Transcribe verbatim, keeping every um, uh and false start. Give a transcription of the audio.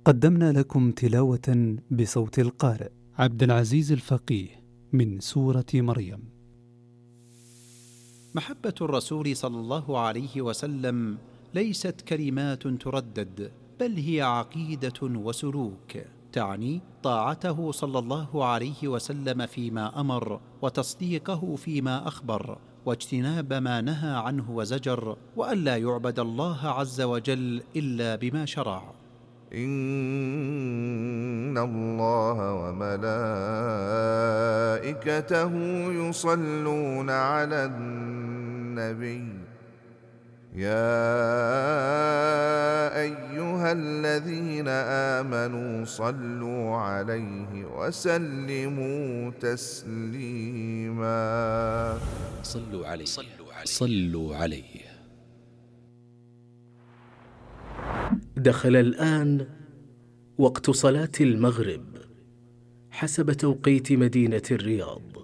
قدمنا لكم تلاوة بصوت القارئ عبد العزيز الفقيه من سورة مريم. محبة الرسول صلى الله عليه وسلم ليست كلمات تردد، بل هي عقيدة وسلوك، تعني طاعته صلى الله عليه وسلم فيما أمر، وتصديقه فيما أخبر، واجتناب ما نهى عنه وزجر، وألا يعبد الله عز وجل إلا بما شرع. إن الله وملائكته يصلون على النبي يا أيها الذين آمنوا صلوا عليه وسلموا تسليما. صلوا عليه صلوا عليه. دخل الآن وقت صلاة المغرب حسب توقيت مدينة الرياض.